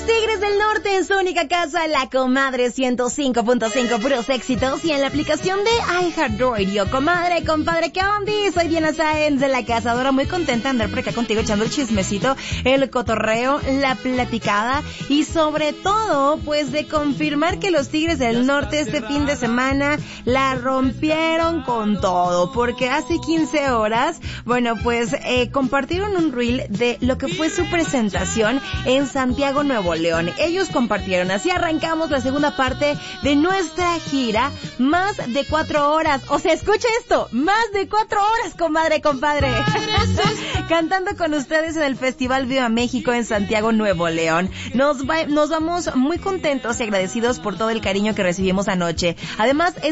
Tigres del Norte en su única casa, La Comadre 105.5, puros éxitos, y en la aplicación de iHeartRadio. Comadre, compadre, ¿qué onda? Soy Diana Sáenz de La Cazadora, muy contenta de andar por acá contigo echando el chismecito, el cotorreo, la platicada y sobre todo, pues de confirmar que los Tigres del Norte este fin de semana la rompieron con todo, porque hace 15 horas, bueno, pues compartieron un reel de lo que fue su presentación en Santiago, Nuevo León. Ellos compartieron, así arrancamos la segunda parte de nuestra gira, más de 4 horas, o sea, escucha esto, más de 4 horas, comadre, compadre, cantando con ustedes en el Festival Viva México en Santiago, Nuevo León. Nos vamos muy contentos y agradecidos por todo el cariño que recibimos anoche. Además,